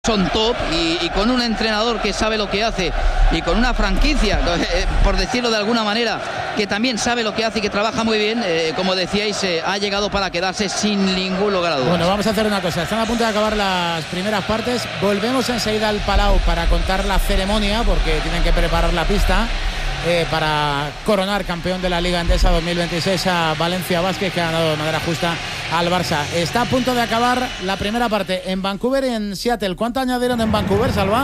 son top y con un entrenador que sabe lo que hace y con una franquicia, por decirlo de alguna manera, que también sabe lo que hace y que trabaja muy bien, como decíais, ha llegado para quedarse sin ningún lugar a dudas. Bueno, vamos a hacer una cosa, están a punto de acabar las primeras partes, volvemos enseguida al Palau para contar la ceremonia, porque tienen que preparar la pista para coronar campeón de la Liga Endesa 2026 a Valencia Basket, que ha ganado de manera justa al Barça. Está a punto de acabar la primera parte en Vancouver y en Seattle. ¿Cuánto añadieron en Vancouver, Salva?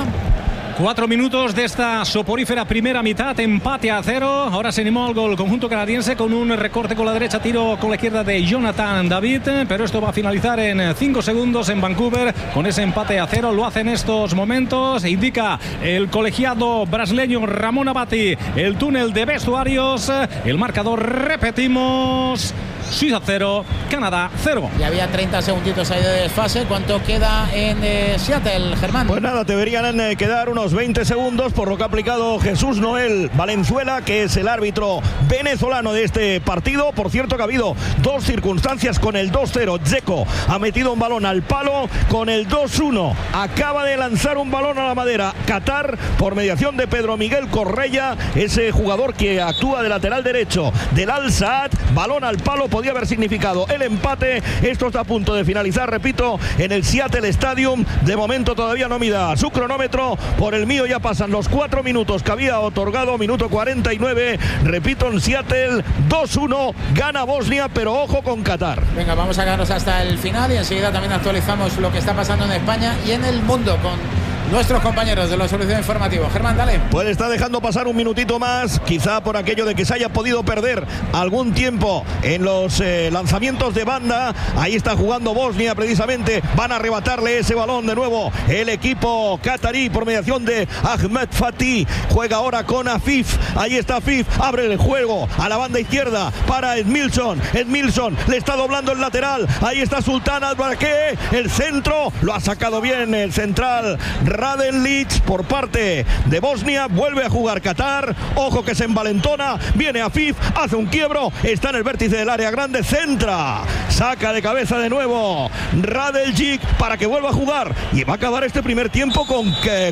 4 minutos de esta soporífera primera mitad, empate a 0. Ahora se animó al gol conjunto canadiense con un recorte con la derecha, tiro con la izquierda de Jonathan David, pero esto va a finalizar en 5 segundos en Vancouver con ese empate a 0. Lo hace en estos momentos, indica el colegiado brasileño Ramón Abati, el túnel de vestuarios. El marcador, repetimos: Suiza 0, Canadá 0. Y había 30 segunditos ahí de desfase. ¿Cuánto queda en Seattle, Germán? Pues nada, deberían quedar unos 20 segundos por lo que ha aplicado Jesús Noel Valenzuela, que es el árbitro venezolano de este partido. Por cierto que ha habido dos circunstancias con el 2-0. Dzeko ha metido un balón al palo. Con el 2-1 acaba de lanzar un balón a la madera Qatar por mediación de Pedro Miguel Correia, ese jugador que actúa de lateral derecho del Al Saad. Balón al palo, podía haber significado el empate. Esto está a punto de finalizar, repito, en el Seattle Stadium. De momento todavía no mida su cronómetro. Por el mío ya pasan los 4 minutos que había otorgado, minuto 49. Repito, en Seattle 2-1 gana Bosnia, pero ojo con Qatar. Venga, vamos a quedarnos hasta el final y enseguida también actualizamos lo que está pasando en España y en el mundo con nuestros compañeros de la Solución Informativa. Germán, dale. Pues está dejando pasar un minutito más, quizá por aquello de que se haya podido perder algún tiempo en los lanzamientos de banda. Ahí está jugando Bosnia precisamente. Van a arrebatarle ese balón de nuevo el equipo catarí por mediación de Ahmed Fatih. Juega ahora con Afif. Ahí está Afif, abre el juego a la banda izquierda para Edmilson. Edmilson le está doblando el lateral. Ahí está Sultan Albarque. El centro lo ha sacado bien el central Radenlic por parte de Bosnia. Vuelve a jugar Qatar. Ojo que se envalentona. Viene Afif, hace un quiebro. Está en el vértice del área grande. Centra. Saca de cabeza de nuevo Radeljic para que vuelva a jugar. Y va a acabar este primer tiempo con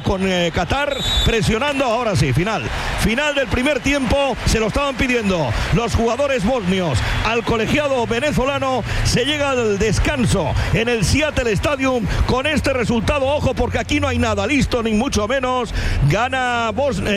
Qatar presionando. Ahora sí, final del primer tiempo. Se lo estaban pidiendo los jugadores bosnios al colegiado venezolano. Se llega al descanso en el Seattle Stadium con este resultado. Ojo, porque aquí no hay nada listo, ni mucho menos. Gana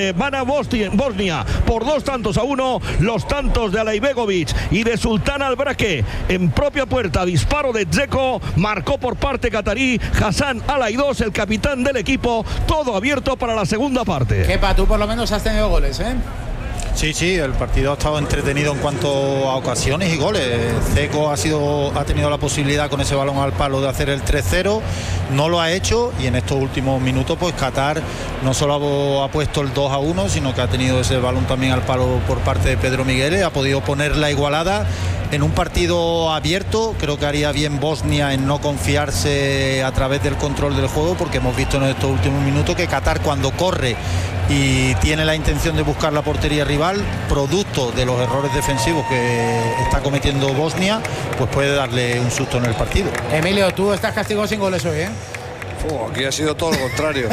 Bosnia por 2-1. Los tantos de Alaibegovic y de Sultan Albarque en propia puerta. Disparo de Dzeko. Marcó por parte catarí Hassan Alaidos, el capitán del equipo. Todo abierto para la segunda parte. Kepa, tú por lo menos has tenido goles, ¿eh? Sí, el partido ha estado entretenido en cuanto a ocasiones y goles. Dzeko ha tenido la posibilidad con ese balón al palo de hacer el 3-0, no lo ha hecho, y en estos últimos minutos pues Qatar no solo ha puesto el 2-1, sino que ha tenido ese balón también al palo por parte de Pedro Miguel. Ha podido poner la igualada en un partido abierto. Creo que haría bien Bosnia en no confiarse a través del control del juego, porque hemos visto en estos últimos minutos que Qatar, cuando corre y tiene la intención de buscar la portería rival, producto de los errores defensivos que está cometiendo Bosnia, pues puede darle un susto en el partido. Emilio, tú estás castigado sin goles hoy, ¿eh? Aquí ha sido todo lo contrario.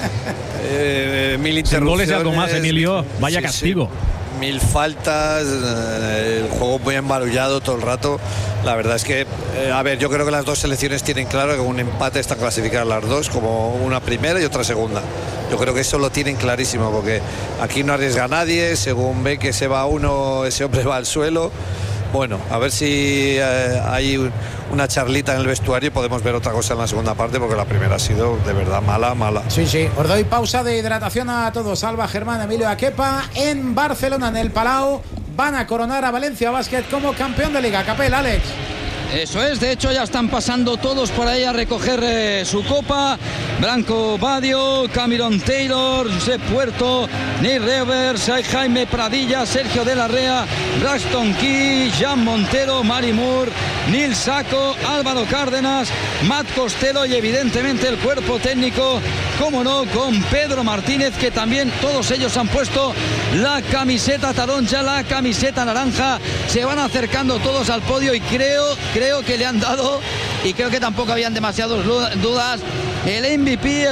1000 interrupciones. Sin goles y algo más, Emilio. Vaya castigo. Sí. 1000 faltas, el juego muy embarullado todo el rato. La verdad es que, yo creo que las dos selecciones tienen claro que un empate están clasificadas las dos, como una primera y otra segunda. Yo creo que eso lo tienen clarísimo, porque aquí no arriesga a nadie. Según ve que se va uno, ese hombre va al suelo. Bueno, a ver si hay una charlita en el vestuario y podemos ver otra cosa en la segunda parte, porque la primera ha sido de verdad mala. Sí. Os doy pausa de hidratación a todos. Salva, Germán, Emilio, a Kepa en Barcelona, en el Palau. Van a coronar a Valencia Basket como campeón de Liga. Capel, Alex. Eso es, de hecho ya están pasando todos por ahí a recoger su copa. Branco Badio, Cameron Taylor, Josep Puerto, Neil Revers, Jaime Pradilla, Sergio de la Rea, Braxton Key, Jan Montero, Mari Moore, Nil Saco, Álvaro Cárdenas, Matt Costello y evidentemente el cuerpo técnico, como no, con Pedro Martínez, que también todos ellos han puesto la camiseta taronja, la camiseta naranja. Se van acercando todos al podio y creo que le han dado y creo que tampoco habían demasiadas dudas. El MVP,